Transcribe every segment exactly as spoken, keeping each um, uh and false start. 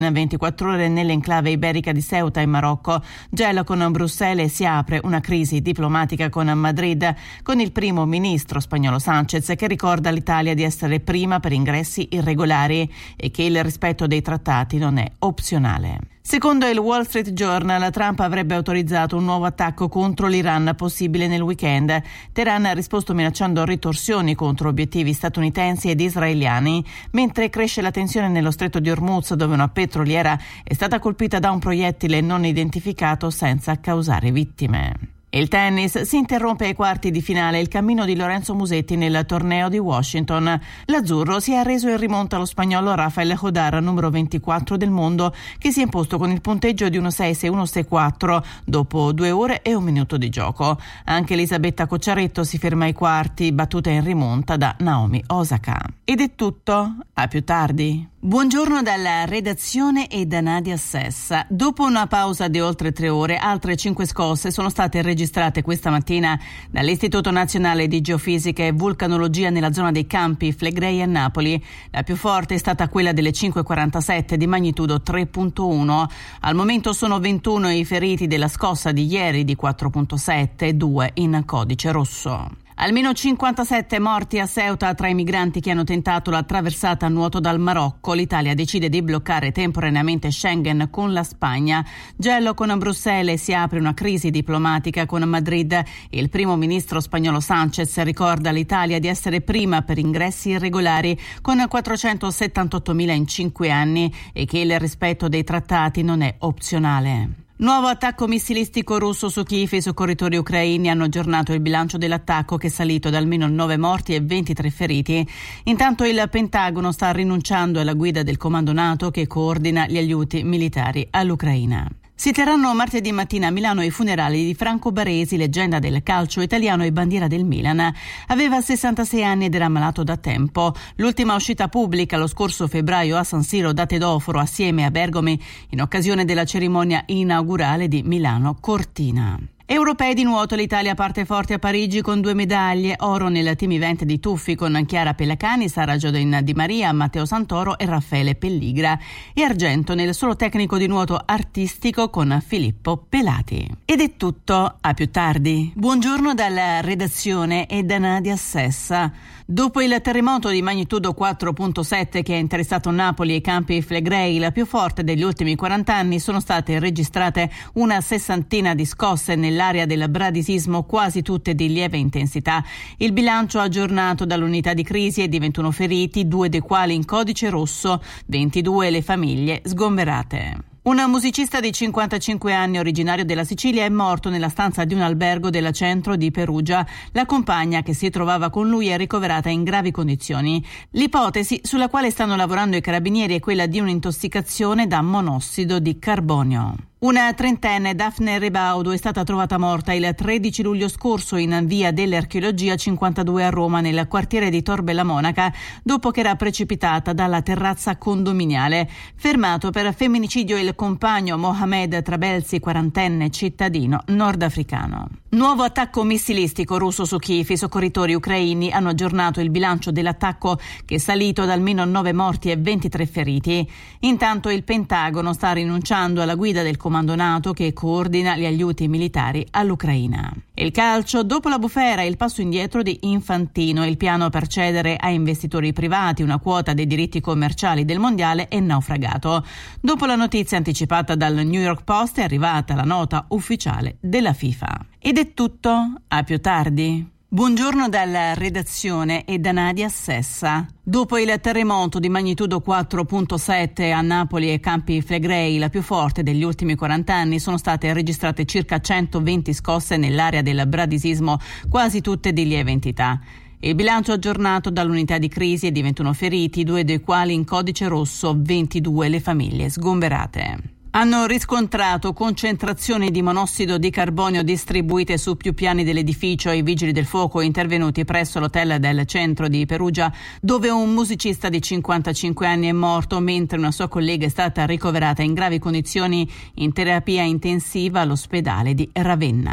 ventiquattro ore nell'enclave iberica di Ceuta in Marocco. Gelo con Bruxelles, si apre una crisi diplomatica con Madrid, con il primo ministro spagnolo Sánchez che ricorda all'Italia di essere prima per ingressi irregolari e che il rispetto dei trattati non è opzionale. Secondo il Wall Street Journal, Trump avrebbe autorizzato un nuovo attacco contro l'Iran possibile nel weekend. Teheran ha risposto minacciando ritorsioni contro obiettivi statunitensi ed israeliani, mentre cresce la tensione nello stretto di Hormuz, dove una petroliera è stata colpita da un proiettile non identificato senza causare vittime. Il tennis: si interrompe ai quarti di finale il cammino di Lorenzo Musetti nel torneo di Washington. L'azzurro si è arreso in rimonta allo spagnolo Rafael Hodar, numero ventiquattro del mondo, che si è imposto con il punteggio di uno sei sei uno sei quattro dopo due ore e un minuto di gioco. Anche Elisabetta Cocciaretto si ferma ai quarti, battuta in rimonta da Naomi Osaka. Ed è tutto, a più tardi. Buongiorno dalla redazione e da Nadia Sessa. Dopo una pausa di oltre tre ore, altre cinque scosse sono state registrate questa mattina dall'Istituto Nazionale di Geofisica e Vulcanologia nella zona dei Campi Flegrei a Napoli. La più forte è stata quella delle cinque e quarantasette di magnitudo tre virgola uno. Al momento sono ventuno i feriti della scossa di ieri di quattro virgola sette e due in codice rosso. Almeno cinquantasette morti a Ceuta tra i migranti che hanno tentato la traversata a nuoto dal Marocco. L'Italia decide di bloccare temporaneamente Schengen con la Spagna. Gelo con Bruxelles, si apre una crisi diplomatica con Madrid. Il primo ministro spagnolo Sánchez ricorda all'Italia di essere prima per ingressi irregolari con quattrocentosettantottomila in cinque anni e che il rispetto dei trattati non è opzionale. Nuovo attacco missilistico russo su Kiev. I soccorritori ucraini hanno aggiornato il bilancio dell'attacco, che è salito da almeno nove morti e ventitré feriti. Intanto il Pentagono sta rinunciando alla guida del comando NATO che coordina gli aiuti militari all'Ucraina. Si terranno martedì mattina a Milano i funerali di Franco Baresi, leggenda del calcio italiano e bandiera del Milan. Aveva sessantasei anni ed era malato da tempo. L'ultima uscita pubblica lo scorso febbraio a San Siro da Tedoforo assieme a Bergomi in occasione della cerimonia inaugurale di Milano Cortina. Europei di nuoto: l'Italia parte forte a Parigi con due medaglie, oro nel team event di tuffi con Chiara Pellacani, Sara Giodin Di Maria, Matteo Santoro e Raffaele Pelligra, e argento nel solo tecnico di nuoto artistico con Filippo Pelati. Ed è tutto, a più tardi. Buongiorno dalla redazione e da Nadia Sessa. Dopo il terremoto di magnitudo quattro virgola sette che ha interessato Napoli e i Campi Flegrei, la più forte degli ultimi quaranta anni, sono state registrate una sessantina di scosse nell'area del bradisismo, quasi tutte di lieve intensità. Il bilancio aggiornato dall'unità di crisi è di ventuno feriti, due dei quali in codice rosso, ventidue le famiglie sgomberate. Un musicista di cinquantacinque anni, originario della Sicilia, è morto nella stanza di un albergo del centro di Perugia. La compagna che si trovava con lui è ricoverata in gravi condizioni. L'ipotesi sulla quale stanno lavorando i carabinieri è quella di un'intossicazione da monossido di carbonio. Una trentenne, Daphne Rebaudo, è stata trovata morta il tredici luglio scorso in via dell'Archeologia cinquantadue a Roma, nel quartiere di Tor Bella Monaca, dopo che era precipitata dalla terrazza condominiale. Fermato per femminicidio il compagno Mohamed Trabelsi, quarantenne, cittadino nordafricano. Nuovo attacco missilistico russo su Kiev. I soccorritori ucraini hanno aggiornato il bilancio dell'attacco, che è salito da almeno nove morti e ventitré feriti. Intanto il Pentagono sta rinunciando alla guida del comando NATO che coordina gli aiuti militari all'Ucraina. Il calcio: dopo la bufera, il passo indietro di Infantino. Il piano per cedere a investitori privati una quota dei diritti commerciali del mondiale è naufragato. Dopo la notizia anticipata dal New York Post è arrivata la nota ufficiale della FIFA. Ed è tutto, a più tardi. Buongiorno dalla redazione e da Nadia Sessa. Dopo il terremoto di magnitudo quattro virgola sette a Napoli e Campi Flegrei, la più forte degli ultimi quaranta anni, sono state registrate circa centoventi scosse nell'area del bradisismo, quasi tutte di lieve entità. Il bilancio aggiornato dall'unità di crisi è di ventuno feriti, due dei quali in codice rosso, ventidue le famiglie sgomberate. Hanno riscontrato concentrazioni di monossido di carbonio distribuite su più piani dell'edificio i vigili del fuoco intervenuti presso l'hotel del centro di Perugia, dove un musicista di cinquantacinque anni è morto mentre una sua collega è stata ricoverata in gravi condizioni in terapia intensiva all'ospedale di Ravenna.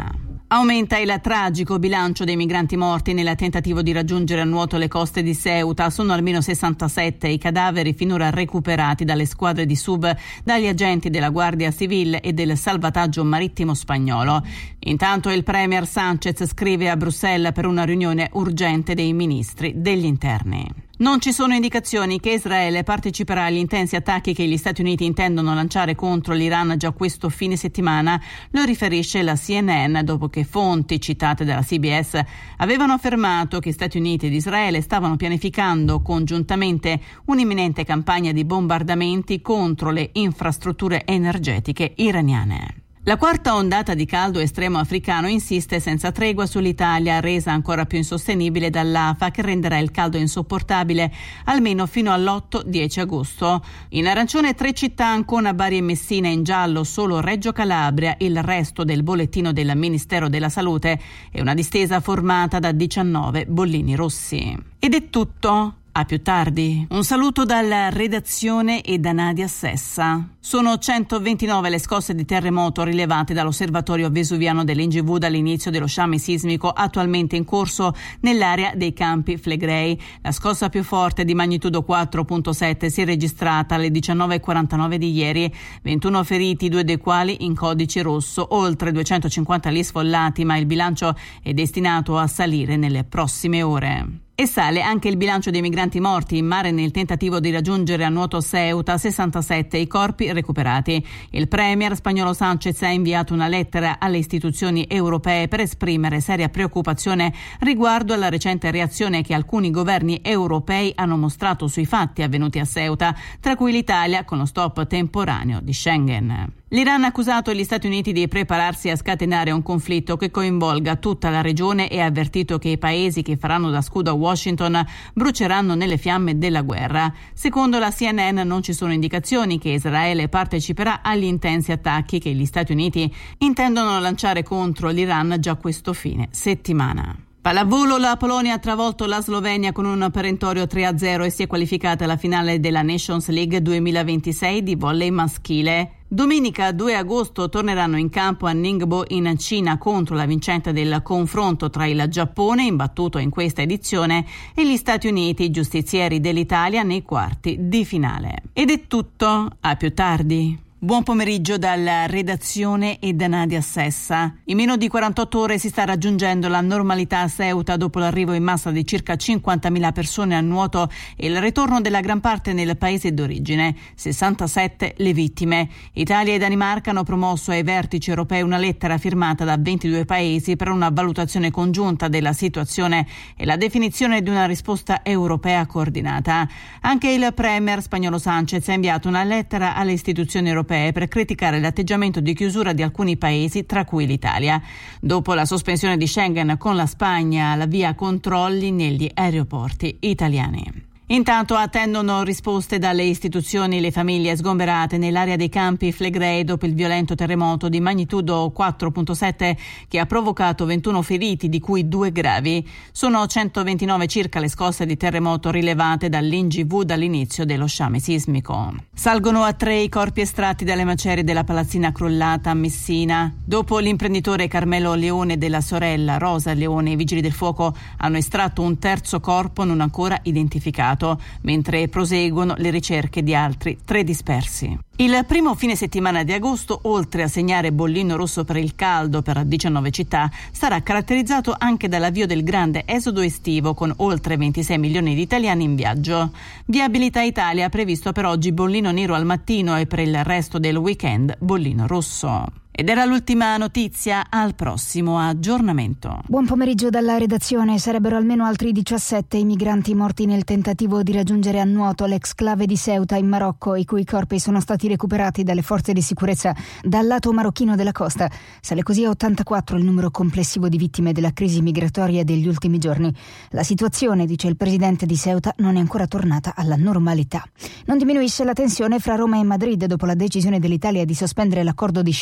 Aumenta il tragico bilancio dei migranti morti nel tentativo di raggiungere a nuoto le coste di Ceuta. Sono almeno sessantasette i cadaveri finora recuperati dalle squadre di sub, dagli agenti della Guardia Civile e del salvataggio marittimo spagnolo. Intanto il premier Sánchez scrive a Bruxelles per una riunione urgente dei ministri degli interni. Non ci sono indicazioni che Israele parteciperà agli intensi attacchi che gli Stati Uniti intendono lanciare contro l'Iran già questo fine settimana, lo riferisce la C N N dopo che fonti citate dalla C B S avevano affermato che Stati Uniti ed Israele stavano pianificando congiuntamente un'imminente campagna di bombardamenti contro le infrastrutture energetiche iraniane. La quarta ondata di caldo estremo africano insiste senza tregua sull'Italia, resa ancora più insostenibile dall'A F A, che renderà il caldo insopportabile almeno fino all'otto dieci agosto. In arancione tre città, Ancona, Bari e Messina; in giallo solo Reggio Calabria, il resto del bollettino del Ministero della Salute e una distesa formata da diciannove bollini rossi. Ed è tutto. A più tardi. Un saluto dalla redazione e da Nadia Sessa. Sono centoventinove le scosse di terremoto rilevate dall'osservatorio vesuviano dell'I N G V dall'inizio dello sciame sismico attualmente in corso nell'area dei Campi Flegrei. La scossa più forte, di magnitudo quattro virgola sette, si è registrata alle diciannove e quarantanove di ieri. ventuno feriti, due dei quali in codice rosso, oltre duecentocinquanta gli sfollati, ma il bilancio è destinato a salire nelle prossime ore. E sale anche il bilancio dei migranti morti in mare nel tentativo di raggiungere a nuoto Ceuta, sessantasette i corpi recuperati. Il premier spagnolo Sánchez ha inviato una lettera alle istituzioni europee per esprimere seria preoccupazione riguardo alla recente reazione che alcuni governi europei hanno mostrato sui fatti avvenuti a Ceuta, tra cui l'Italia con lo stop temporaneo di Schengen. L'Iran ha accusato gli Stati Uniti di prepararsi a scatenare un conflitto che coinvolga tutta la regione e ha avvertito che i paesi che faranno da scudo a Washington bruceranno nelle fiamme della guerra. Secondo la C N N non ci sono indicazioni che Israele parteciperà agli intensi attacchi che gli Stati Uniti intendono lanciare contro l'Iran già questo fine settimana. Pallavolo, la Polonia ha travolto la Slovenia con un perentorio tre a zero e si è qualificata alla finale della Nations League duemilaventisei di volley maschile. Domenica due agosto torneranno in campo a Ningbo in Cina contro la vincente del confronto tra il Giappone, imbattuto in questa edizione, e gli Stati Uniti, giustizieri dell'Italia, nei quarti di finale. Ed è tutto, a più tardi. Buon pomeriggio dalla redazione e da Nadia Sessa. In meno di quarantotto ore si sta raggiungendo la normalità a Ceuta dopo l'arrivo in massa di circa cinquantamila persone a nuoto e il ritorno della gran parte nel paese d'origine. sessantasette le vittime. Italia e Danimarca hanno promosso ai vertici europei una lettera firmata da ventidue paesi per una valutazione congiunta della situazione e la definizione di una risposta europea coordinata. Anche il premier spagnolo Sánchez ha inviato una lettera alle istituzioni europee per criticare l'atteggiamento di chiusura di alcuni paesi, tra cui l'Italia. Dopo la sospensione di Schengen con la Spagna, la via controlli negli aeroporti italiani. Intanto attendono risposte dalle istituzioni le famiglie sgomberate nell'area dei Campi Flegrei dopo il violento terremoto di magnitudo quattro virgola sette che ha provocato ventuno feriti, di cui due gravi. Sono centoventinove circa le scosse di terremoto rilevate dall'I N G V dall'inizio dello sciame sismico. Salgono a tre i corpi estratti dalle macerie della palazzina crollata a Messina. Dopo l'imprenditore Carmelo Leone e della sorella Rosa Leone, i vigili del fuoco hanno estratto un terzo corpo non ancora identificato, mentre proseguono le ricerche di altri tre dispersi. Il primo fine settimana di agosto, oltre a segnare bollino rosso per il caldo per diciannove città, sarà caratterizzato anche dall'avvio del grande esodo estivo, con oltre ventisei milioni di italiani in viaggio. Viabilità Italia ha previsto per oggi bollino nero al mattino e per il resto del weekend bollino rosso. Ed era l'ultima notizia, al prossimo aggiornamento. Buon pomeriggio dalla redazione. Sarebbero almeno altri diciassette i migranti morti nel tentativo di raggiungere a nuoto l'exclave di Ceuta in Marocco, i cui corpi sono stati recuperati dalle forze di sicurezza dal lato marocchino della costa. Sale così a ottantaquattro il numero complessivo di vittime della crisi migratoria degli ultimi giorni. La situazione, dice il presidente di Ceuta, non è ancora tornata alla normalità. Non diminuisce la tensione fra Roma e Madrid dopo la decisione dell'Italia di sospendere l'accordo di Schengen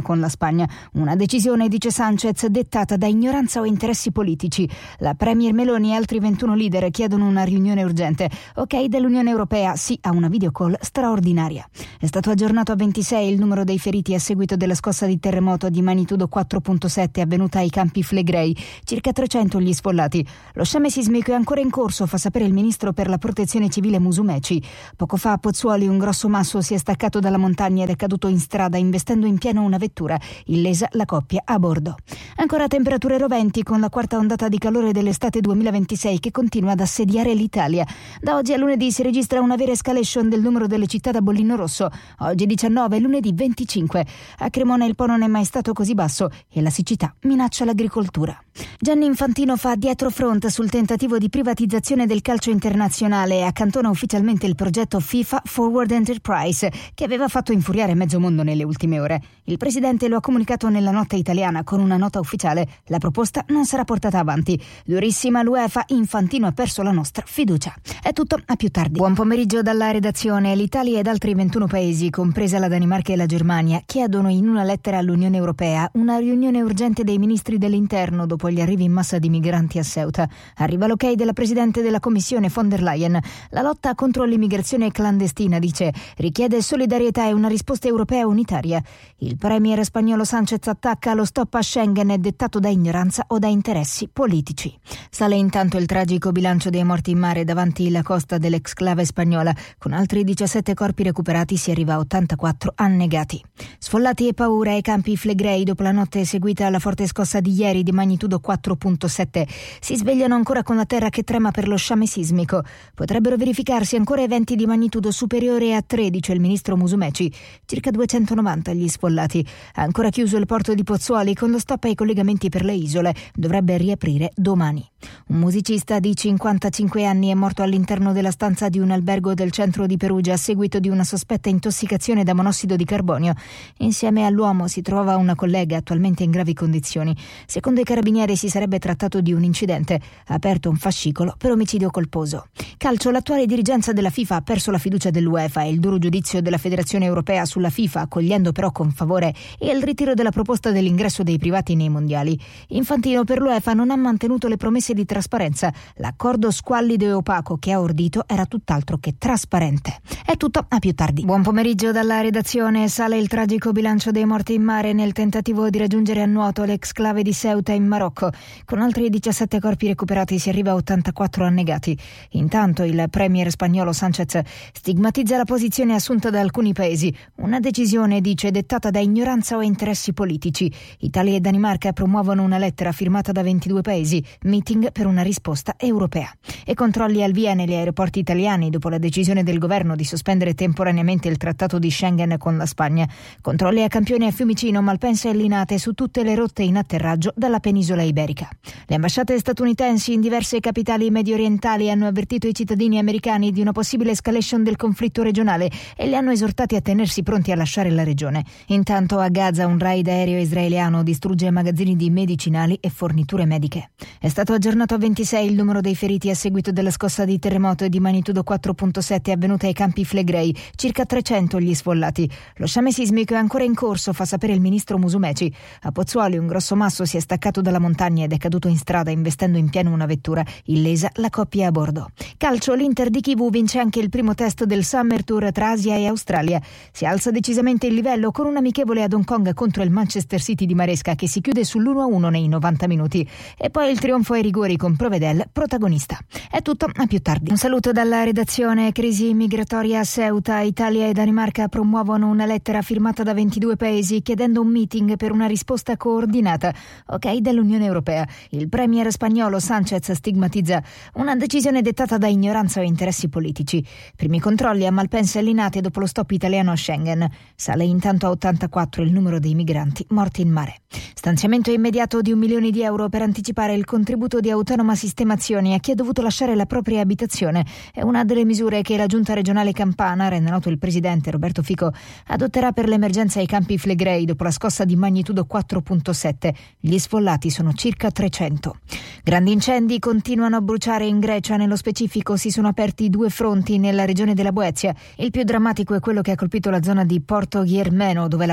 con la Spagna. Una decisione, dice Sanchez, dettata da ignoranza o interessi politici. La premier Meloni e altri ventuno leader chiedono una riunione urgente. Ok dell'Unione Europea, sì a una videocall straordinaria. È stato aggiornato a ventisei il numero dei feriti a seguito della scossa di terremoto di magnitudo quattro virgola sette avvenuta ai Campi Flegrei. Circa trecento gli sfollati. Lo sciame sismico è ancora in corso, fa sapere il ministro per la protezione civile Musumeci. Poco fa a Pozzuoli un grosso masso si è staccato dalla montagna ed è caduto in strada investendo in pieno una vettura, illesa la coppia a bordo. Ancora temperature roventi con la quarta ondata di calore dell'estate duemilaventisei che continua ad assediare l'Italia. Da oggi a lunedì si registra una vera escalation del numero delle città da bollino rosso. Oggi diciannove, lunedì venticinque. A Cremona il po' non è mai stato così basso e la siccità minaccia l'agricoltura. Gianni Infantino fa dietro front sul tentativo di privatizzazione del calcio internazionale e accantona ufficialmente il progetto FIFA Forward Enterprise, che aveva fatto infuriare mezzo mondo nelle ultime ore. Il presidente lo ha comunicato nella notte italiana con una nota ufficiale. La proposta non sarà portata avanti. Durissima l'UEFA, Infantino ha perso la nostra fiducia. È tutto, a più tardi. Buon pomeriggio dalla redazione. L'Italia ed altri ventuno paesi, compresa la Danimarca e la Germania, chiedono in una lettera all'Unione Europea una riunione urgente dei ministri dell'interno dopo gli arrivi in massa di migranti a Ceuta. Arriva l'ok della Presidente della Commissione von der Leyen. La lotta contro l'immigrazione clandestina, dice, richiede solidarietà e una risposta europea unitaria. Il premier spagnolo Sanchez attacca lo stop a Schengen è dettato da ignoranza o da interessi politici. Sale intanto il tragico bilancio dei morti in mare davanti la costa dell'exclave spagnola. Con altri diciassette corpi recuperati si arriva a ottantaquattro annegati. Sfollati e paura ai Campi Flegrei dopo la notte seguita alla forte scossa di ieri di magnitudo quattro virgola sette. Si svegliano ancora con la terra che trema per lo sciame sismico. Potrebbero verificarsi ancora eventi di magnitudo superiore a tre, dice il ministro Musumeci. Circa duecentonovanta gli sfollati. Ha ancora chiuso il porto di Pozzuoli con lo stop ai collegamenti per le isole. Dovrebbe riaprire domani. Un musicista di cinquantacinque anni è morto all'interno della stanza di un albergo del centro di Perugia a seguito di una sospetta intossicazione da monossido di carbonio. Insieme all'uomo si trova una collega attualmente in gravi condizioni. Secondo i carabinieri si sarebbe trattato di un incidente. Ha aperto un fascicolo per omicidio colposo. Calcio, l'attuale dirigenza della FIFA ha perso la fiducia dell'UEFA e il duro giudizio della Federazione Europea sulla FIFA, accogliendo però con favore il ritiro della proposta dell'ingresso dei privati nei mondiali. Infantino per l'UEFA non ha mantenuto le promesse di trasparenza. L'accordo squallido e opaco che ha ordito era tutt'altro che trasparente. È tutto, a più tardi. Buon pomeriggio dalla redazione. Sale il tragico bilancio dei morti in mare nel tentativo di raggiungere a nuoto l'exclave di Ceuta in Marocco. Con altri diciassette corpi recuperati si arriva a ottantaquattro annegati. Intanto il premier spagnolo Sanchez stigmatizza la posizione assunta da alcuni paesi. Una decisione, dice, dettata da ignoranza o interessi politici. Italia e Danimarca promuovono una lettera firmata da ventidue paesi, meeting per una risposta europea. E controlli al via negli aeroporti italiani dopo la decisione del governo di sospendere temporaneamente il trattato di Schengen con la Spagna. Controlli a Campione, a Fiumicino, Malpensa e Linate su tutte le rotte in atterraggio dalla penisola iberica. Le ambasciate statunitensi in diverse capitali mediorientali hanno avvertito i cittadini americani di una possibile escalation del conflitto regionale e li hanno esortati a tenersi pronti a lasciare la regione. Intanto a Gaza un raid aereo israeliano distrugge magazzini di medicinali e forniture mediche. È stato aggiornato a ventisei il numero dei feriti a seguito della scossa di terremoto di magnitudo quattro virgola sette avvenuta ai Campi Flegrei, circa trecento gli sfollati. Lo sciame sismico è ancora in corso, fa sapere il ministro Musumeci. A Pozzuoli un grosso masso si è staccato dalla montagna ed è caduto in strada investendo in pieno una vettura, illesa la coppia a bordo. Calcio, l'Inter di Kivu vince anche il primo test del Summer Tour tra Asia e Australia. Si alza decisamente il livello con un amichevole ad Hong Kong contro il Manchester City di Maresca che si chiude sull'uno a uno nei novanta minuti. E poi il trionfo ai rigori con Provedel protagonista. È tutto, a più tardi. Un saluto dalla redazione. Crisi migratoria a Ceuta. Italia e Danimarca promuovono una lettera firmata da ventidue paesi chiedendo un meeting per una risposta coordinata. Ok dell'Unione Europea. Il premier spagnolo Sanchez stigmatizza una decisione dettata da ignoranza o interessi politici. Primi controlli a Malpensa e Linate dopo lo stop italiano a Schengen. Sale intanto a ottantaquattro il numero dei migranti morti in mare. Stanziamento immediato di un milione di euro per anticipare il contributo di autonoma sistemazione a chi ha dovuto lasciare la propria abitazione. È una delle misure che la Giunta regionale campana, rende noto il presidente Roberto Fico, adotterà per l'emergenza ai Campi Flegrei dopo la scossa di magnitudo quattro virgola sette. Gli sfollati sono circa trecento. Grandi incendi continuano a bruciare in Grecia. Nello specifico si sono aperti due fronti nella regione della Boezia. Il più drammatico è quello che ha colpito la zona di Porto Ghermeno, dove la Guardia Costiera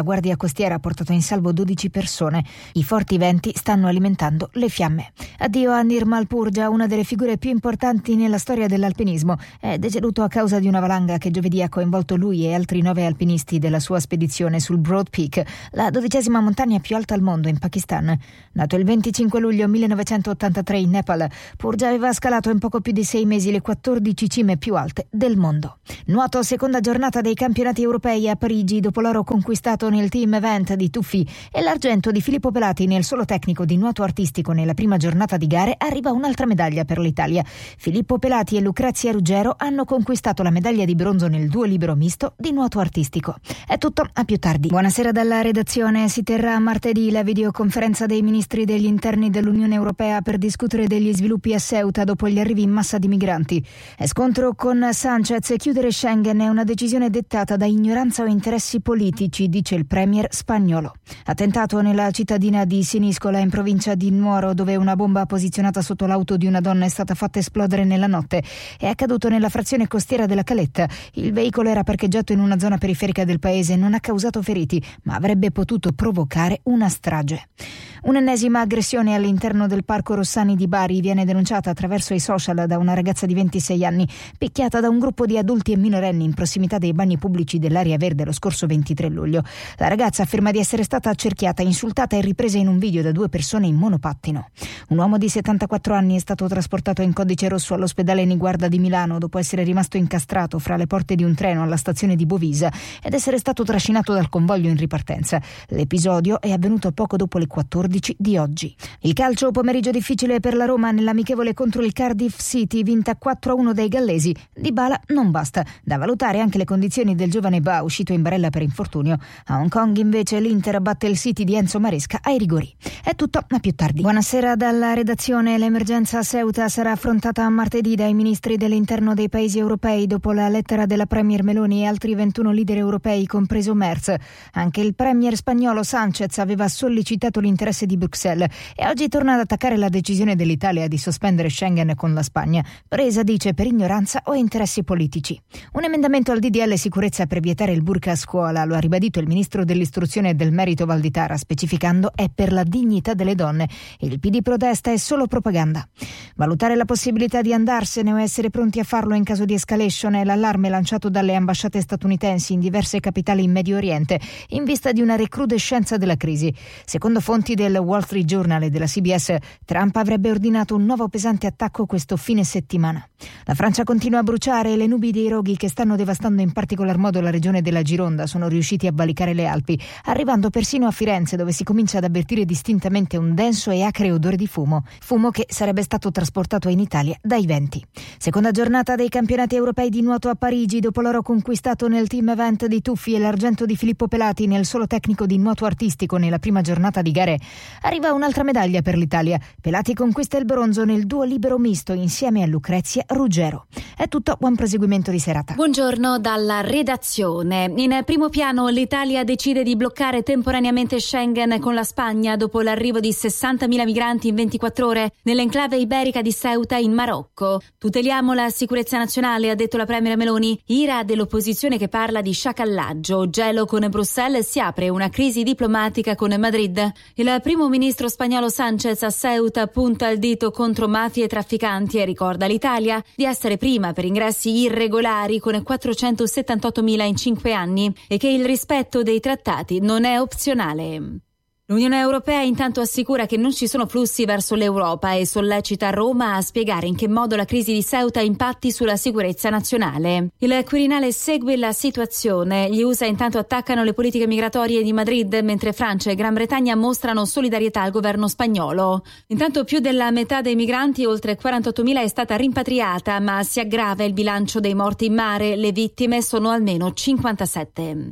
costiera ha portato in salvo dodici persone. I forti venti stanno alimentando le fiamme. Addio a Nirmal Purja, una delle figure più importanti nella storia dell'alpinismo. È deceduto a causa di una valanga che giovedì ha coinvolto lui e altri nove alpinisti della sua spedizione sul Broad Peak, la dodicesima montagna più alta al mondo in Pakistan. Nato il venticinque luglio millenovecentottantatré in Nepal, Purja aveva scalato in poco più di sei mesi le quattordici cime più alte del mondo. Nuoto, seconda giornata dei campionati europei a Parigi dopo l'oro conquistato nel team event di tuffi e l'argento di Filippo Pelati nel solo tecnico di nuoto artistico nella prima giornata di gare. Arriva un'altra medaglia per l'Italia. Filippo Pelati e Lucrezia Ruggero hanno conquistato la medaglia di bronzo nel duo libero misto di nuoto artistico. È tutto, a più tardi. Buonasera dalla redazione. Si terrà martedì la videoconferenza dei ministri degli interni dell'Unione Europea per discutere degli sviluppi a Ceuta dopo gli arrivi in massa di migranti. È scontro con Sanchez. Chiudere Schengen è una decisione dettata da ignoranza o interessi politici, dice il premier spagnolo. Attentato nella cittadina di Siniscola in provincia di Nuoro, dove una bomba posizionata sotto l'auto di una donna è stata fatta esplodere nella notte. È accaduto nella frazione costiera della Caletta. Il veicolo era parcheggiato in una zona periferica del paese, non ha causato feriti, ma avrebbe potuto provocare una strage. Un'ennesima aggressione all'interno del Parco Rossani di Bari viene denunciata attraverso i social da una ragazza di ventisei anni, picchiata da un gruppo di adulti e minorenni in prossimità dei bagni pubblici dell'area verde lo scorso ventitré luglio. La ragazza afferma di essere stata accerchiata, insultata e ripresa in un video da due persone in monopattino. Un uomo di settantaquattro anni è stato trasportato in codice rosso all'ospedale Niguarda di Milano dopo essere rimasto incastrato fra le porte di un treno alla stazione di Bovisa ed essere stato trascinato dal convoglio in ripartenza. L'episodio è avvenuto poco dopo le quattordici di oggi. Il calcio, pomeriggio difficile per la Roma nell'amichevole contro il Cardiff City, vinta quattro a uno dai gallesi. Dybala non basta, da valutare anche le condizioni del giovane Ba uscito in barella per infortunio. A Hong Kong invece l'Inter batte il City di Enzo Maresca ai rigori. È tutto, a più tardi. Buonasera dalla redazione. L'emergenza a Ceuta sarà affrontata martedì dai ministri dell'interno dei paesi europei dopo la lettera della premier Meloni e altri ventuno leader europei, compreso Merz. Anche il premier spagnolo Sanchez aveva sollecitato l'interesse di Bruxelles e oggi torna ad attaccare la decisione dell'Italia di sospendere Schengen con la Spagna, presa, dice, per ignoranza o interessi politici. Un emendamento al D D L sicurezza per vietare il burka a scuola, lo ha ribadito il ministro dell'istruzione e del merito Valditara, specificando è per la dignità delle donne. Il P D protesta è solo propaganda. Valutare la possibilità di andarsene o essere pronti a farlo in caso di escalation è l'allarme lanciato dalle ambasciate statunitensi in diverse capitali in Medio Oriente in vista di una recrudescenza della crisi. Secondo fonti del Wall Street Journal e della C B S, Trump avrebbe ordinato un nuovo pesante attacco questo fine settimana. La Francia continua a bruciare e le nubi dei roghi che stanno devastando in particolar modo la regione della Gironda sono riusciti a valicare le Alpi, arrivando persino a Firenze, dove si comincia ad avvertire distintamente un denso e acre odore di fumo, fumo che sarebbe stato trasportato in Italia dai venti. Seconda giornata dei campionati europei di nuoto a Parigi, dopo l'oro conquistato nel team event di tuffi e l'argento di Filippo Pelati nel solo tecnico di nuoto artistico nella prima giornata di gare. Arriva un'altra medaglia per l'Italia. Pelati conquista il bronzo nel duo libero misto insieme a Lucrezia Ruggero. È tutto, buon proseguimento di serata. Buongiorno dalla redazione. In primo piano l'Italia decide di bloccare temporaneamente Schengen con la Spagna dopo l'arrivo di sessantamila migranti in ventiquattro ore nell'enclave iberica di Ceuta in Marocco. Tuteliamo la sicurezza nazionale, ha detto la premier Meloni. Ira dell'opposizione che parla di sciacallaggio. Gelo con Bruxelles, si apre una crisi diplomatica con Madrid. Il primo ministro spagnolo Sanchez a Ceuta punta il dito contro mafie e trafficanti e ricorda l'Italia di essere prima per ingressi irregolari con quattrocentosettantottomila in cinque anni e che il rispetto dei trattati non è opzionale. L'Unione Europea intanto assicura che non ci sono flussi verso l'Europa e sollecita Roma a spiegare in che modo la crisi di Ceuta impatti sulla sicurezza nazionale. Il Quirinale segue la situazione. Gli U S A intanto attaccano le politiche migratorie di Madrid, mentre Francia e Gran Bretagna mostrano solidarietà al governo spagnolo. Intanto più della metà dei migranti, oltre quarantottomila, è stata rimpatriata, ma si aggrava il bilancio dei morti in mare. Le vittime sono almeno cinquantasette.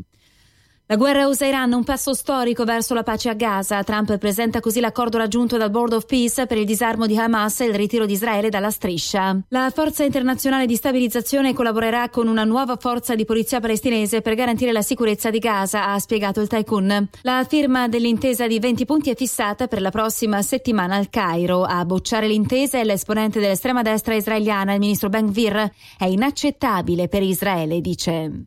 La guerra U S A-Iran, un passo storico verso la pace a Gaza. Trump presenta così l'accordo raggiunto dal Board of Peace per il disarmo di Hamas e il ritiro di Israele dalla striscia. La Forza Internazionale di Stabilizzazione collaborerà con una nuova forza di polizia palestinese per garantire la sicurezza di Gaza, ha spiegato il tycoon. La firma dell'intesa di venti punti è fissata per la prossima settimana al Cairo. A bocciare l'intesa è l'esponente dell'estrema destra israeliana, il ministro Ben Gvir. È inaccettabile per Israele, dice.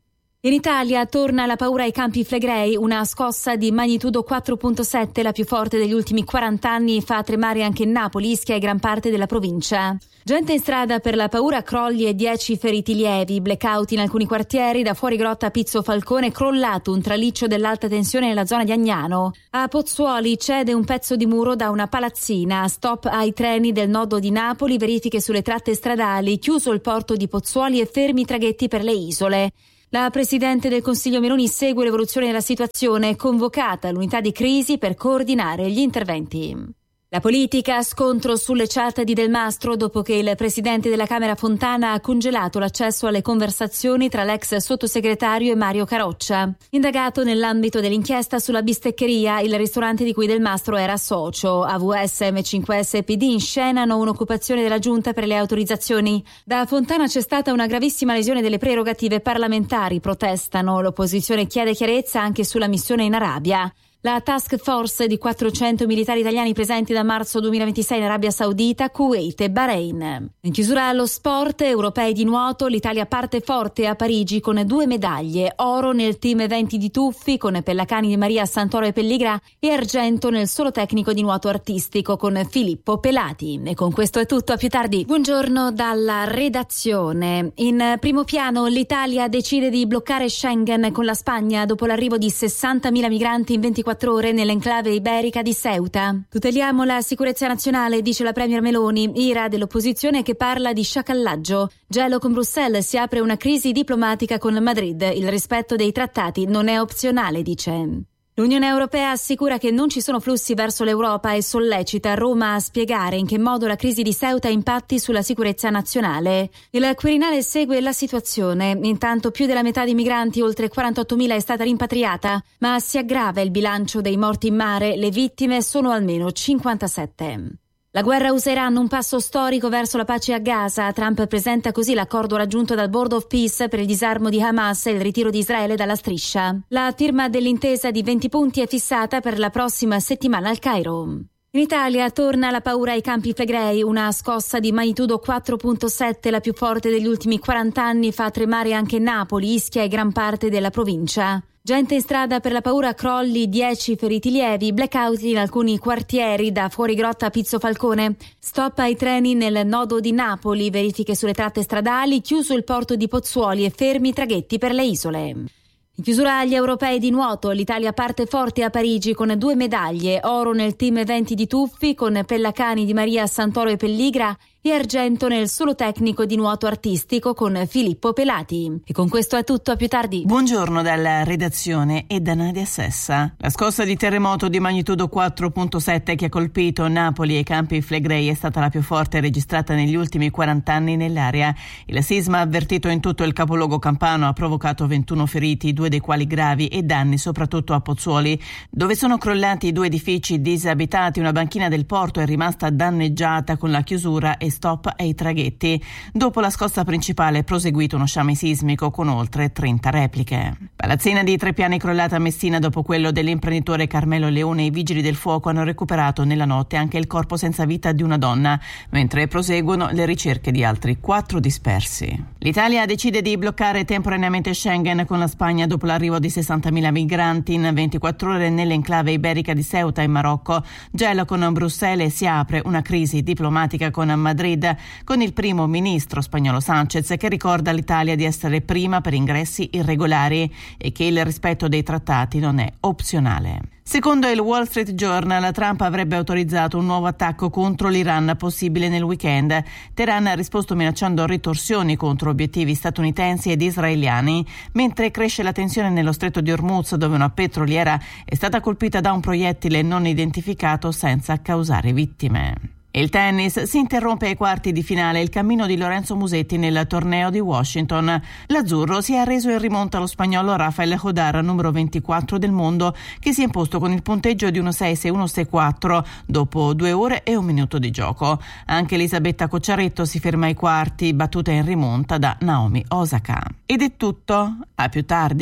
In Italia torna la paura ai Campi Flegrei, una scossa di magnitudo quattro virgola sette, la più forte degli ultimi quaranta anni, fa tremare anche Napoli, Ischia e gran parte della provincia. Gente in strada per la paura, crolli e dieci feriti lievi, blackout in alcuni quartieri, da Fuorigrotta a Pizzo Falcone crollato un traliccio dell'alta tensione nella zona di Agnano. A Pozzuoli cede un pezzo di muro da una palazzina, stop ai treni del nodo di Napoli, verifiche sulle tratte stradali, chiuso il porto di Pozzuoli e fermi i traghetti per le isole. La Presidente del Consiglio Meloni segue l'evoluzione della situazione, convocata l'unità di crisi per coordinare gli interventi. La politica, scontro sulle chat di Del Mastro dopo che il Presidente della Camera Fontana ha congelato l'accesso alle conversazioni tra l'ex sottosegretario e Mario Caroccia. Indagato nell'ambito dell'inchiesta sulla bisteccheria, il ristorante di cui Del Mastro era socio. A V S, M cinque S e P D inscenano un'occupazione della Giunta per le autorizzazioni. Da Fontana c'è stata una gravissima lesione delle prerogative parlamentari, protestano. L'opposizione chiede chiarezza anche sulla missione in Arabia. La task force di quattrocento militari italiani presenti da marzo duemilaventisei in Arabia Saudita, Kuwait e Bahrain. In chiusura allo sport, europei di nuoto, l'Italia parte forte a Parigi con due medaglie, oro nel team eventi di tuffi con Pellacani di Maria Santoro e Pelligra e argento nel solo tecnico di nuoto artistico con Filippo Pelati. E con questo è tutto, a più tardi. Buongiorno dalla redazione. In primo piano l'Italia decide di bloccare Schengen con la Spagna dopo l'arrivo di sessantamila migranti in ventiquattro ore nell'enclave iberica di Ceuta. Tuteliamo la sicurezza nazionale, dice la Premier Meloni, ira dell'opposizione che parla di sciacallaggio. Gelo con Bruxelles, si apre una crisi diplomatica con Madrid, il rispetto dei trattati non è opzionale, dice. L'Unione Europea assicura che non ci sono flussi verso l'Europa e sollecita Roma a spiegare in che modo la crisi di Ceuta impatti sulla sicurezza nazionale. Il Quirinale segue la situazione. Intanto più della metà dei migranti, oltre quarantottomila, è stata rimpatriata, ma si aggrava il bilancio dei morti in mare. Le vittime sono almeno cinquantasette. La guerra usa Iran, un passo storico verso la pace a Gaza. Trump presenta così l'accordo raggiunto dal Board of Peace per il disarmo di Hamas e il ritiro di Israele dalla striscia. La firma dell'intesa di venti punti è fissata per la prossima settimana al Cairo. In Italia torna la paura ai Campi Flegrei, una scossa di magnitudo quattro virgola sette, la più forte degli ultimi quaranta anni, fa tremare anche Napoli, Ischia e gran parte della provincia. Gente in strada per la paura, crolli, dieci feriti lievi, blackout in alcuni quartieri, da Fuorigrotta a Pizzo Falcone. Stop ai treni nel nodo di Napoli, verifiche sulle tratte stradali, chiuso il porto di Pozzuoli e fermi i traghetti per le isole. In chiusura agli europei di nuoto, l'Italia parte forte a Parigi con due medaglie, oro nel team eventi di tuffi con Pellacani di Maria Santoro e Pelligra e argento nel solo tecnico di nuoto artistico con Filippo Pelati. E con questo è tutto, a più tardi. Buongiorno dalla redazione e da Nadia Sessa. La scossa di terremoto di magnitudo quattro virgola sette che ha colpito Napoli e i Campi Flegrei è stata la più forte registrata negli ultimi quaranta anni nell'area. Il sisma avvertito in tutto il capoluogo campano ha provocato ventuno feriti, due dei quali gravi, e danni soprattutto a Pozzuoli, dove sono crollati due edifici disabitati. Una banchina del porto è rimasta danneggiata con la chiusura e stop ai traghetti. Dopo la scossa principale è proseguito uno sciame sismico con oltre trenta repliche. Palazzina di tre piani crollata a Messina dopo quello dell'imprenditore Carmelo Leone. I vigili del fuoco hanno recuperato nella notte anche il corpo senza vita di una donna, mentre proseguono le ricerche di altri quattro dispersi. L'Italia decide di bloccare temporaneamente Schengen con la Spagna dopo l'arrivo di sessantamila migranti in ventiquattro ore nell'enclave iberica di Ceuta in Marocco. Gelo con Bruxelles, si apre una crisi diplomatica con Madrid, con il primo ministro spagnolo Sánchez che ricorda all'Italia di essere prima per ingressi irregolari e che il rispetto dei trattati non è opzionale. Secondo il Wall Street Journal, Trump avrebbe autorizzato un nuovo attacco contro l'Iran possibile nel weekend. Teheran ha risposto minacciando ritorsioni contro obiettivi statunitensi ed israeliani, mentre cresce la tensione nello stretto di Hormuz, dove una petroliera è stata colpita da un proiettile non identificato senza causare vittime. Il tennis, si interrompe ai quarti di finale il cammino di Lorenzo Musetti nel torneo di Washington. L'azzurro si è arreso in rimonta allo spagnolo Rafael Hodar, numero ventiquattro del mondo, che si è imposto con il punteggio di uno sei sei uno sei quattro dopo due ore e un minuto di gioco. Anche Elisabetta Cocciaretto si ferma ai quarti, battuta in rimonta da Naomi Osaka. Ed è tutto, a più tardi.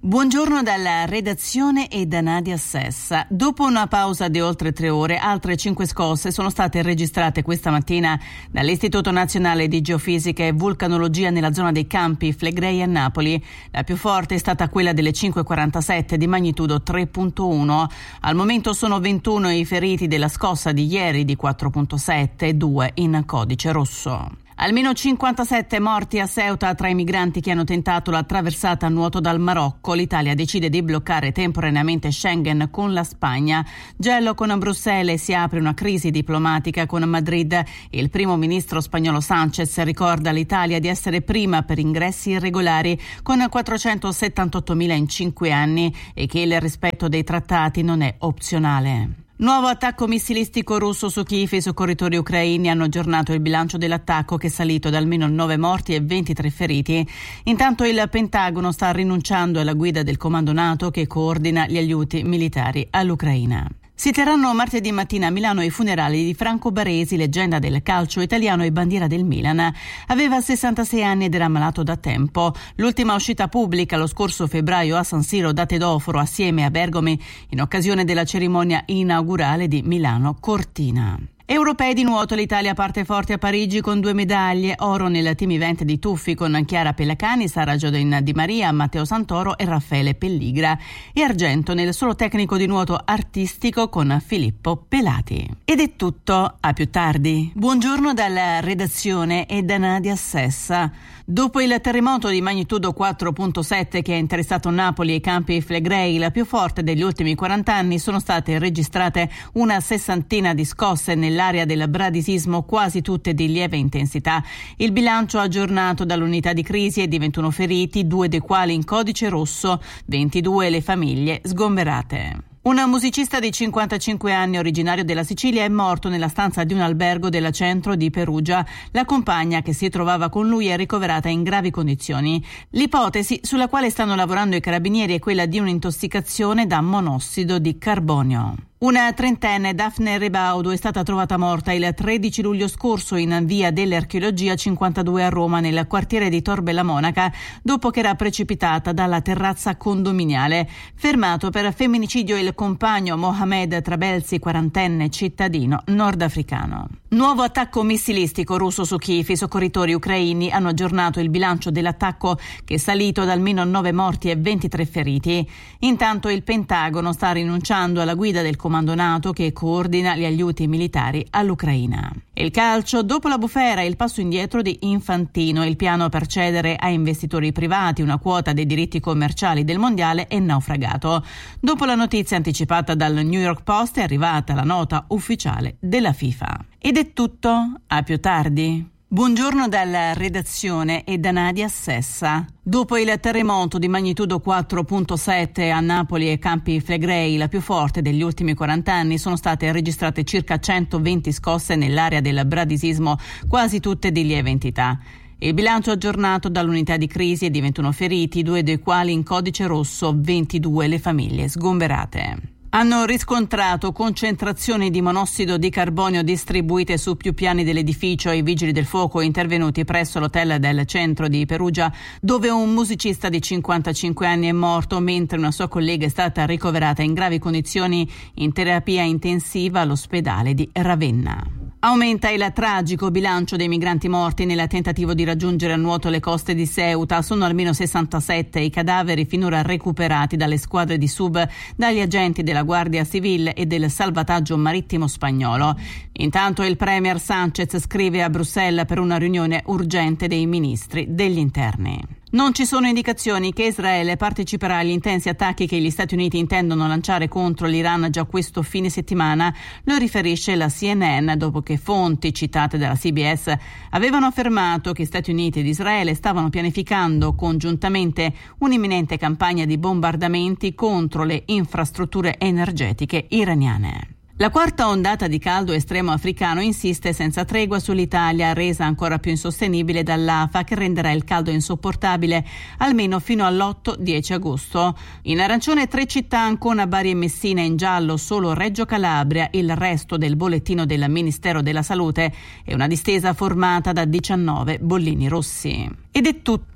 Buongiorno dalla redazione e da Nadia Sessa. Dopo una pausa di oltre tre ore, altre cinque scosse sono state registrate questa mattina dall'Istituto Nazionale di Geofisica e Vulcanologia nella zona dei Campi Flegrei a Napoli. La più forte è stata quella delle cinque e quarantasette di magnitudo tre virgola uno. Al momento sono ventuno i feriti della scossa di ieri di quattro virgola sette e due in codice rosso. Almeno cinquantasette morti a Ceuta tra i migranti che hanno tentato la traversata a nuoto dal Marocco. L'Italia decide di bloccare temporaneamente Schengen con la Spagna. Gelo con Bruxelles, si apre una crisi diplomatica con Madrid. Il primo ministro spagnolo Sánchez ricorda all'Italia di essere prima per ingressi irregolari con quattrocentosettantottomila in cinque anni e che il rispetto dei trattati non è opzionale. Nuovo attacco missilistico russo su Kiev. I soccorritori ucraini hanno aggiornato il bilancio dell'attacco, che è salito da almeno nove morti e ventitré feriti. Intanto il Pentagono sta rinunciando alla guida del comando NATO che coordina gli aiuti militari all'Ucraina. Si terranno martedì mattina a Milano i funerali di Franco Baresi, leggenda del calcio italiano e bandiera del Milan. Aveva sessantasei anni ed era malato da tempo. L'ultima uscita pubblica lo scorso febbraio a San Siro da Tedoforo assieme a Bergomi in occasione della cerimonia inaugurale di Milano Cortina. Europei di nuoto, l'Italia parte forte a Parigi con due medaglie, oro nel team event di tuffi con Chiara Pellacani, Sara Giodin Di Maria, Matteo Santoro e Raffaele Pelligra, e argento nel solo tecnico di nuoto artistico con Filippo Pelati. Ed è tutto, a più tardi. Buongiorno dalla redazione e da Nadia Sessa. Dopo il terremoto di magnitudo quattro virgola sette che ha interessato Napoli e i Campi Flegrei, la più forte degli ultimi quaranta anni, sono state registrate una sessantina di scosse nell'area del bradisismo, quasi tutte di lieve intensità. Il bilancio aggiornato dall'unità di crisi è di ventuno feriti, due dei quali in codice rosso, ventidue le famiglie sgomberate. Un musicista di cinquantacinque anni originario della Sicilia è morto nella stanza di un albergo del centro di Perugia. La compagna che si trovava con lui è ricoverata in gravi condizioni. L'ipotesi sulla quale stanno lavorando i carabinieri è quella di un'intossicazione da monossido di carbonio. Una trentenne, Daphne Rebaudo, è stata trovata morta il tredici luglio scorso in via dell'Archeologia cinquantadue a Roma, nel quartiere di Tor Bella Monaca, dopo che era precipitata dalla terrazza condominiale. Fermato per femminicidio il compagno Mohamed Trabelsi, quarantenne, cittadino nordafricano. Nuovo attacco missilistico russo su Kiev. I soccorritori ucraini hanno aggiornato il bilancio dell'attacco, che è salito da almeno nove morti e ventitré feriti. Intanto il Pentagono sta rinunciando alla guida del comando NATO che coordina gli aiuti militari all'Ucraina. Il calcio, dopo la bufera, il passo indietro di Infantino. Il piano per cedere a investitori privati una quota dei diritti commerciali del mondiale è naufragato. Dopo la notizia anticipata dal New York Post è arrivata la nota ufficiale della FIFA. Ed è tutto, a più tardi. Buongiorno dalla redazione e da Nadia Sessa. Dopo il terremoto di magnitudo quattro virgola sette a Napoli e Campi Flegrei, la più forte degli ultimi quaranta anni, sono state registrate circa centoventi scosse nell'area del bradisismo, quasi tutte di lieve entità. Il bilancio aggiornato dall'unità di crisi è di ventuno feriti, due dei quali in codice rosso, ventidue le famiglie sgomberate. Hanno riscontrato concentrazioni di monossido di carbonio distribuite su più piani dell'edificio i vigili del fuoco intervenuti presso l'hotel del centro di Perugia, dove un musicista di cinquantacinque anni è morto mentre una sua collega è stata ricoverata in gravi condizioni in terapia intensiva all'ospedale di Ravenna. Aumenta il tragico bilancio dei migranti morti nel tentativo di raggiungere a nuoto le coste di Ceuta. Sono almeno sessantasette i cadaveri finora recuperati dalle squadre di sub, dagli agenti della Guardia Civile e del salvataggio marittimo spagnolo. Intanto il premier Sánchez scrive a Bruxelles per una riunione urgente dei ministri degli interni. Non ci sono indicazioni che Israele parteciperà agli intensi attacchi che gli Stati Uniti intendono lanciare contro l'Iran già questo fine settimana, lo riferisce la C N N dopo che fonti citate dalla C B S avevano affermato che Stati Uniti ed Israele stavano pianificando congiuntamente un'imminente campagna di bombardamenti contro le infrastrutture energetiche iraniane. La quarta ondata di caldo estremo africano insiste senza tregua sull'Italia, resa ancora più insostenibile dall'A F A, che renderà il caldo insopportabile almeno fino all'otto dieci agosto. In arancione tre città, Ancona, Bari e Messina; in giallo solo Reggio Calabria, il resto del bollettino del Ministero della Salute, e una distesa formata da diciannove bollini rossi. Ed è tutto.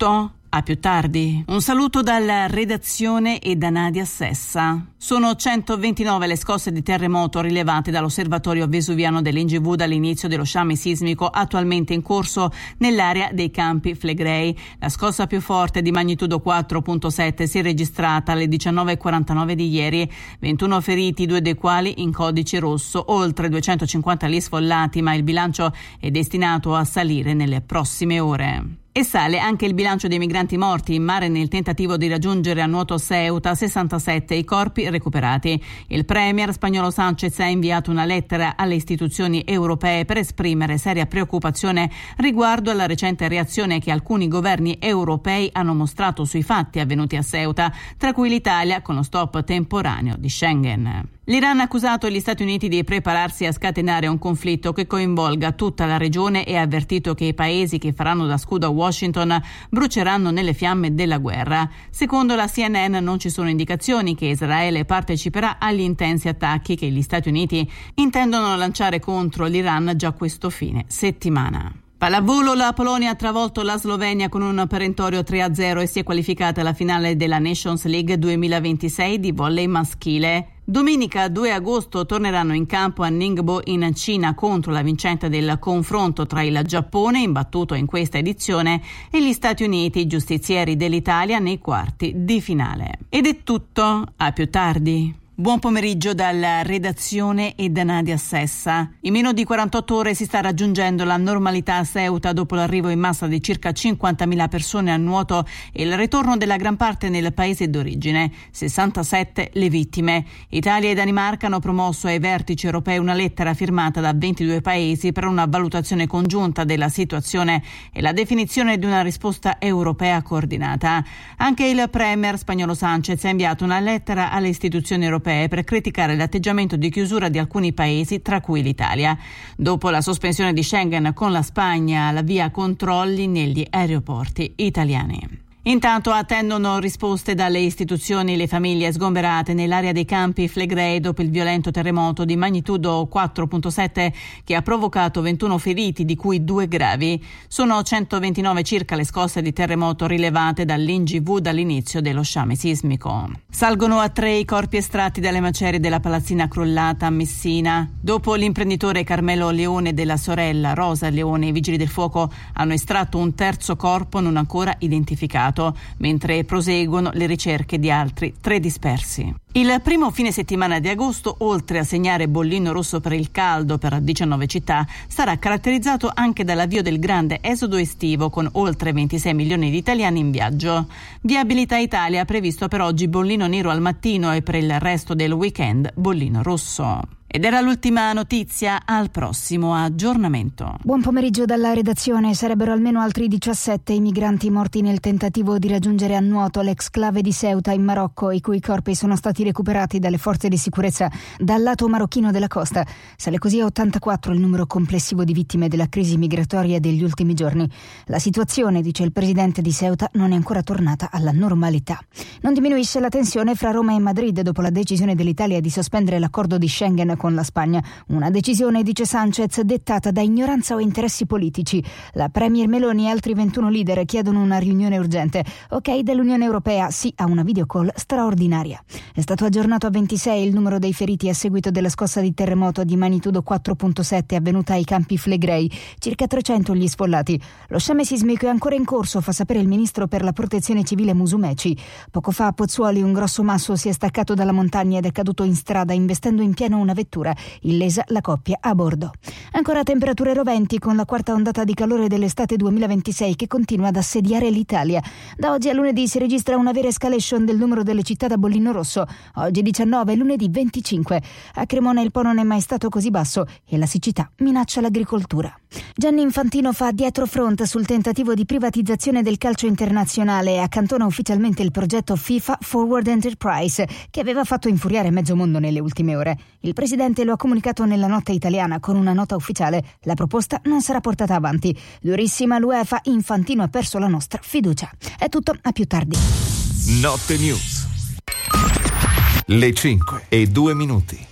A più tardi. Un saluto dalla redazione e da Nadia Sessa. Sono centoventinove le scosse di terremoto rilevate dall'osservatorio vesuviano dell'I N G V dall'inizio dello sciame sismico attualmente in corso nell'area dei Campi Flegrei. La scossa più forte di magnitudo quattro virgola sette si è registrata alle diciannove e quarantanove di ieri. ventuno feriti, due dei quali in codice rosso, oltre duecentocinquanta gli sfollati, ma il bilancio è destinato a salire nelle prossime ore. E sale anche il bilancio dei migranti morti in mare nel tentativo di raggiungere a nuoto Ceuta, sessantasette i corpi recuperati. Il premier spagnolo Sánchez ha inviato una lettera alle istituzioni europee per esprimere seria preoccupazione riguardo alla recente reazione che alcuni governi europei hanno mostrato sui fatti avvenuti a Ceuta, tra cui l'Italia con lo stop temporaneo di Schengen. L'Iran ha accusato gli Stati Uniti di prepararsi a scatenare un conflitto che coinvolga tutta la regione e ha avvertito che i paesi che faranno da scudo a Washington bruceranno nelle fiamme della guerra. Secondo la C N N non ci sono indicazioni che Israele parteciperà agli intensi attacchi che gli Stati Uniti intendono lanciare contro l'Iran già questo fine settimana. Pallavolo, la Polonia ha travolto la Slovenia con un perentorio tre a zero e si è qualificata alla finale della Nations League duemilaventisei di volley maschile. Domenica due agosto torneranno in campo a Ningbo in Cina contro la vincente del confronto tra il Giappone, imbattuto in questa edizione, e gli Stati Uniti, giustizieri dell'Italia, nei quarti di finale. Ed è tutto, a più tardi. Buon pomeriggio dalla redazione e da Nadia Sessa. In meno di quarantotto ore si sta raggiungendo la normalità a Ceuta dopo l'arrivo in massa di circa cinquantamila persone a nuoto e il ritorno della gran parte nel paese d'origine. sessantasette le vittime. Italia e Danimarca hanno promosso ai vertici europei una lettera firmata da ventidue paesi per una valutazione congiunta della situazione e la definizione di una risposta europea coordinata. Anche il premier spagnolo Sánchez ha inviato una lettera alle istituzioni europee per criticare l'atteggiamento di chiusura di alcuni paesi, tra cui l'Italia. Dopo la sospensione di Schengen con la Spagna, la via controlli negli aeroporti italiani. Intanto attendono risposte dalle istituzioni le famiglie sgomberate nell'area dei Campi Flegrei dopo il violento terremoto di magnitudo quattro virgola sette che ha provocato ventuno feriti, di cui due gravi. Sono centoventinove circa le scosse di terremoto rilevate dall'I N G V dall'inizio dello sciame sismico. Salgono a tre i corpi estratti dalle macerie della palazzina crollata a Messina. Dopo l'imprenditore Carmelo Leone e della sorella Rosa Leone, i vigili del fuoco hanno estratto un terzo corpo non ancora identificato, mentre proseguono le ricerche di altri tre dispersi. Il primo fine settimana di agosto, oltre a segnare bollino rosso per il caldo per diciannove città, sarà caratterizzato anche dall'avvio del grande esodo estivo, con oltre ventisei milioni di italiani in viaggio. Viabilità Italia ha previsto per oggi bollino nero al mattino e per il resto del weekend bollino rosso. Ed era l'ultima notizia, al prossimo aggiornamento. Buon pomeriggio dalla redazione. Sarebbero almeno altri diciassette i migranti morti nel tentativo di raggiungere a nuoto l'exclave di Ceuta in Marocco, i cui corpi sono stati recuperati dalle forze di sicurezza dal lato marocchino della costa. Sale così a ottantaquattro il numero complessivo di vittime della crisi migratoria degli ultimi giorni. La situazione, dice il presidente di Ceuta, non è ancora tornata alla normalità. Non diminuisce la tensione fra Roma e Madrid dopo la decisione dell'Italia di sospendere l'accordo di Schengen con la Spagna. Una decisione, dice Sánchez, dettata da ignoranza o interessi politici. La premier Meloni e altri ventuno leader chiedono una riunione urgente. Ok dell'Unione Europea, sì a una videocall straordinaria. È stato aggiornato a ventisei il numero dei feriti a seguito della scossa di terremoto di magnitudo quattro virgola sette avvenuta ai Campi Flegrei, circa trecento gli sfollati. Lo sciame sismico è ancora in corso, fa sapere il ministro per la protezione civile Musumeci. Poco fa a Pozzuoli un grosso masso si è staccato dalla montagna ed è caduto in strada investendo in pieno una vettura, illesa la coppia a bordo. Ancora temperature roventi con la quarta ondata di calore dell'estate duemilaventisei che continua ad assediare l'Italia. Da oggi a lunedì si registra una vera escalation del numero delle città da bollino rosso. Oggi diciannove, lunedì venticinque. A Cremona il po' non è mai stato così basso e la siccità minaccia l'agricoltura. Gianni Infantino fa dietro front sul tentativo di privatizzazione del calcio internazionale e accantona ufficialmente il progetto FIFA Forward Enterprise, che aveva fatto infuriare mezzo mondo nelle ultime ore. Il presidente lo ha comunicato nella notte italiana con una nota ufficiale. La proposta non sarà portata avanti. Durissima l'UEFA, Infantino ha perso la nostra fiducia. È tutto, a più tardi. Notte News. Le cinque e due minuti.